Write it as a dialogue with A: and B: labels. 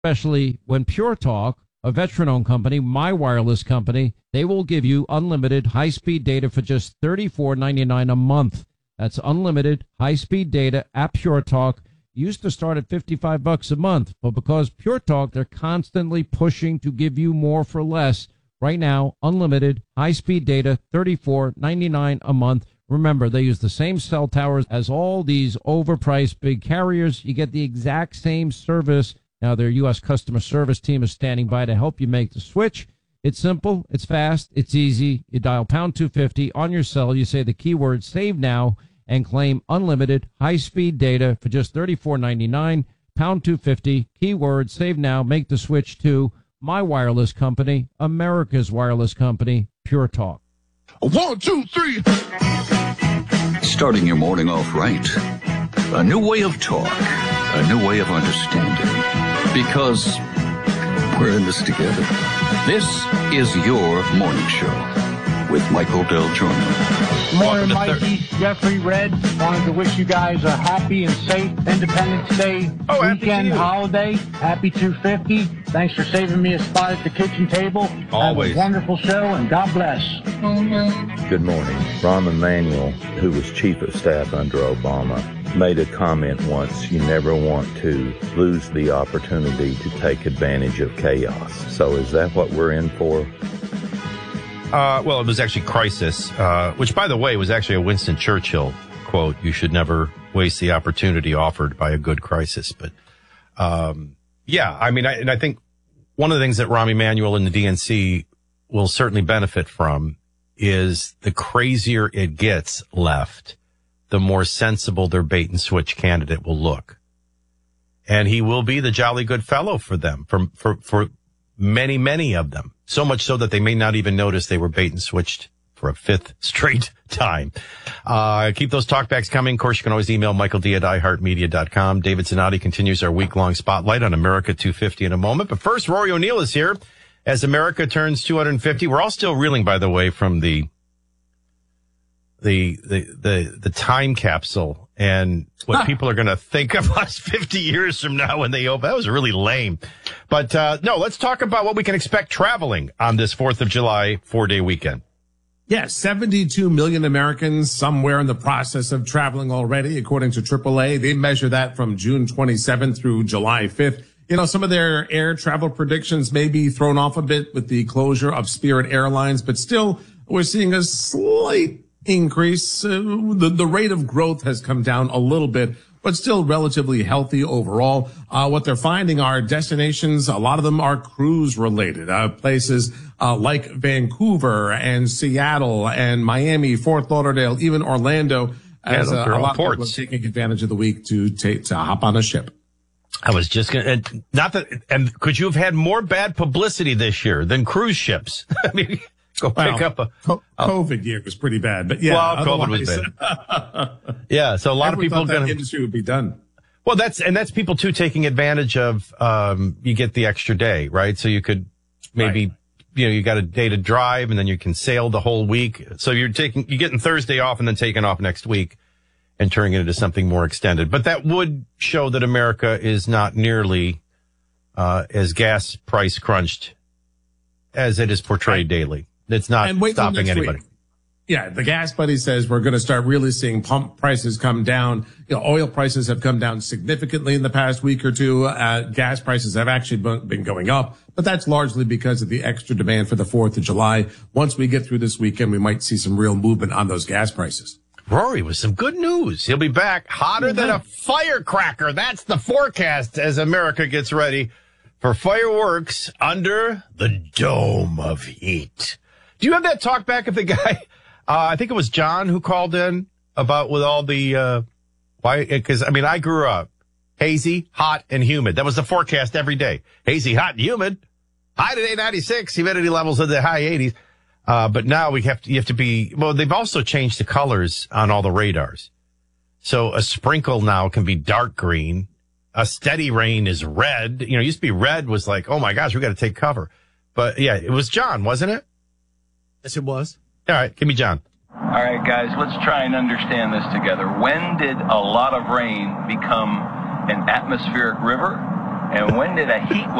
A: especially when Pure Talk, a veteran-owned company, my wireless company, they will give you unlimited high-speed data for just $34.99 a month. That's unlimited high-speed data at Pure Talk. Used to start at $55 a month, but because Pure Talk, they're constantly pushing to give you more for less. Right now, unlimited high-speed data, $34.99 a month. Remember, they use the same cell towers as all these overpriced big carriers. You get the exact same service. Now, their U.S. customer service team is standing by to help you make the switch. It's simple, it's fast, it's easy. You dial pound 250 on your cell. You say the keyword save now and claim unlimited high-speed data for just $34.99. Pound 250, keyword save now. Make the switch to my wireless company, America's wireless company, Pure Talk.
B: 1, 2, 3.
C: Starting your morning off right. A new way of talk. A new way of understanding. Because we're in this together. This is your morning show with Michael Del Giorno.
D: Morning, Mikey. Jeffrey Red. Wanted to wish you guys a happy and safe Independence Day weekend holiday. Happy 250. Thanks for saving me a spot at the kitchen table.
E: Always.
D: Have a wonderful show, and God bless.
F: Good morning. Rahm Emanuel, who was chief of staff under Obama, made a comment once, you never want to lose the opportunity to take advantage of chaos. So is that what we're in for?
E: Well, it was actually crisis, which, by the way, was actually a Winston Churchill quote. You should never waste the opportunity offered by a good crisis. But, yeah, I mean, I think one of the things that Rahm Emanuel and the DNC will certainly benefit from is the crazier it gets left, the more sensible their bait and switch candidate will look. And he will be the jolly good fellow for them, for many, many of them. So much so that they may not even notice they were bait and switched for a fifth straight time. Keep those talkbacks coming. Of course, you can always email michaeld@iheartmedia.com. David Zanotti continues our week-long spotlight on America 250 in a moment. But first, Rory O'Neill is here as America turns 250. We're all still reeling, by the way, from the time capsule and what people are going to think of us 50 years from now when they open. That was really lame. But, no, let's talk about what we can expect traveling on this 4th of July 4-day weekend.
G: Yes, 72 million Americans somewhere in the process of traveling already, according to AAA. They measure that from June 27th through July 5th. You know, some of their air travel predictions may be thrown off a bit with the closure of Spirit Airlines, but still we're seeing a slight increase. The rate of growth has come down a little bit, but still relatively healthy overall. What they're finding are destinations. A lot of them are cruise related, places like Vancouver and Seattle and Miami, Fort Lauderdale, even Orlando, as a lot of people are taking advantage of the week to hop on a ship.
E: I was just going to, and could you have had more bad publicity this year than cruise ships? I mean, pick up a
G: COVID year was pretty bad, but yeah.
E: Well, COVID was bad. Yeah, so a lot of people
G: thought that industry would be done.
E: Well, that's people too taking advantage of, you get the extra day, right? So you could maybe, you got a day to drive and then you can sail the whole week. So you're getting Thursday off and then taking off next week and turning it into something more extended. But that would show that America is not nearly, as gas price crunched as it is portrayed daily. It's not stopping anybody.
G: Week. Yeah, the Gas Buddy says we're going to start really seeing pump prices come down. You know, oil prices have come down significantly in the past week or two. Gas prices have actually been going up, but that's largely because of the extra demand for the 4th of July. Once we get through this weekend, we might see some real movement on those gas prices.
E: Rory with some good news. He'll be back hotter than a firecracker. That's the forecast as America gets ready for fireworks under the dome of heat. Do you have that talk back of the guy? I think it was John who called in about with all the, why, because, I mean, I grew up hazy, hot, and humid. That was the forecast every day. Hazy, hot, and humid. High today, 96, humidity levels in the high 80s. But now you have to be, well, they've also changed the colors on all the radars. So a sprinkle now can be dark green. A steady rain is red. You know, it used to be red was like, oh my gosh, we got to take cover. But yeah, it was John, wasn't it?
H: Yes, it was.
E: All right, give me John.
I: All right, guys, let's try and understand this together. When did a lot of rain become an atmospheric river? And when did a heat